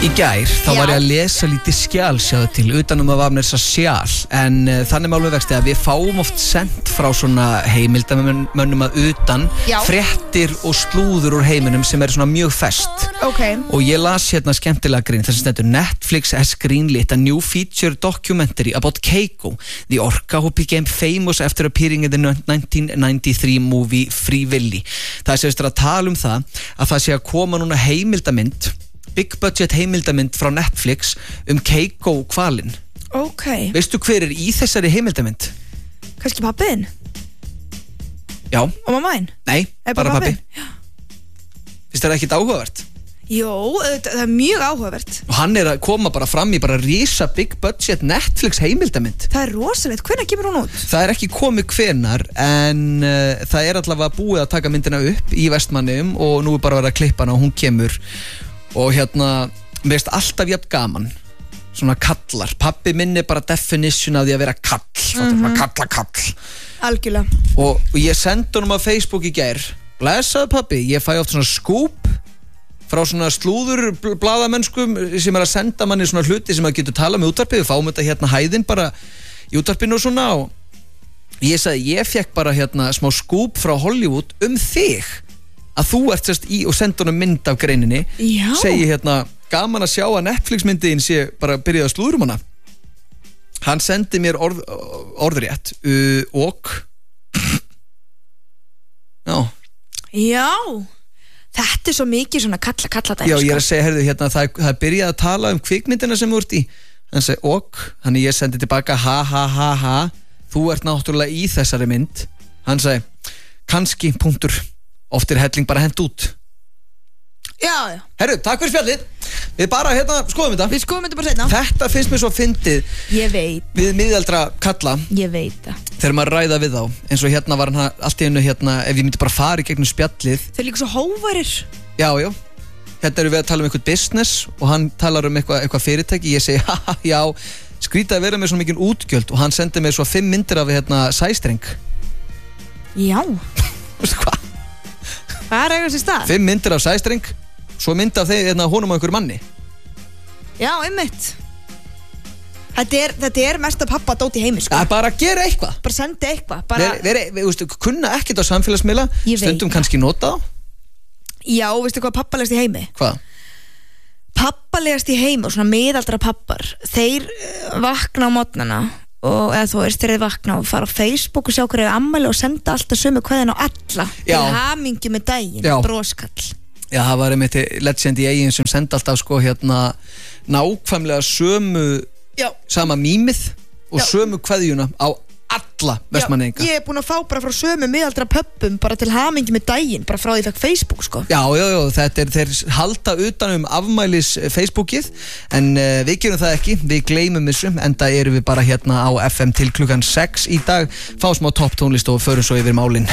Í gær, þá var ég að lesa lítið skjal sjáðu til, utanum að var með þessa skjal en þannig málum við vexti að við fáum oft sent frá svona heimildamönnum að utan fréttir og slúður úr heiminum sem svona mjög fest og ég las hérna skemmtilega grein þess að stendur Netflix has greenlit a new feature documentary about Keiko, the orca who became famous after appearing in the 1993 movie Free Willy. Það sést að tala um það að það sé að koma núna heimildamynd big budget heimildamynd frá Netflix Keiko hvalinn. Veistu hver í þessari heimildamynd? Kannski pappiðinn? Já. Og mammaðinn? Nei, bara pappi. Finnst það ekkert áhugavert? Jó, það mjög áhugavert. Og hann að koma bara fram í bara risa big budget Netflix heimildamynd. Það rosalegt, hvenær kemur hún út? Það ekki komið hvenar en það allavega búið að taka myndina upp í Vestmannaeyjum og nú bara verið að klippa hana og hún kemur og hérna, mér finnst alltaf jafn gaman svona kallar, pappi minn bara definition af því að vera kall kall algjörlega og ég sendi honum á Facebook í gær blessaðu pappi, ég fæ oft svona skúp frá svona slúður blaðamennskum sem að senda manni svona hluti sem að getur tala með útvarpið, við fáum þetta hérna hæðin bara í útvarpinu og svona og ég sagði, ég fekk bara hérna smá skúp frá Hollywood þig að þú ert sérst í og senda honum mynd af greininni segi hérna, gaman að sjá að Netflix myndiðin sé bara byrjað að slúðrum hana hann sendi mér orðrétt og já þetta svo mikið svona kalla já, ég að segja, herðu, hérna það byrjað að tala kvikmyndina sem þú ert í hann segi, hann ég sendi tilbaka ha, þú ert náttúrulega í þessari mynd hann segi, kannski, punktur oftir helling bara hent út já herru, takk fyrir spjallið við bara skoðum þetta bara seinna þetta finnst mér svo fyndið ég veit við miðaldra kalla ég veit það þegar maður ræða við þá eins og hérna var hann allt í einu ef ég myndi bara fara í gegnum spjallið þeir líka svo hóvarir já hérna erum við að tala um eitthvað business og hann talar um eitthvað fyrirtæki ég segi já skrítið að vera með svona mikil útgjöld og hann sendi mér svo 5 myndir af sæstreng já veistu hvað hvað eiga sér stað? 5 myndir af sæstreng svo mynd af þeir honum á einhver manni já, einmitt þetta mesta pappa dót í heimi sko. bara gera eitthvað bara sendi eitthvað kunna ekkert á samfélagsmiðla stundum kannski nota á já, veistu hvað pappalegast í heimi? Hvað? Pappalegast í heimi og svona miðaldra pappar þeir vakna á mótnana og eða þú veist, þeir vakna og fara á Facebook og sjá hverju ammæli og senda alltaf sömu kveðin á alla til hamingju með daginn, broskall já, það var einmitt legend í eigin sem senda alltaf sko nákvæmlega sömu sama mýmið og sömu kveðjuna á alla Vestmannaeyinga ég búin að fá bara frá sömu miðaldra pöppum bara til hamingju með daginn bara frá því fekk Facebook sko já, þetta þeir halda utanum afmælis Facebookið en við gerum það ekki, við gleymum þessu enda erum við bara hérna á FM til klukkan 6 í dag fá smá topp tónlist og förum svo yfir málin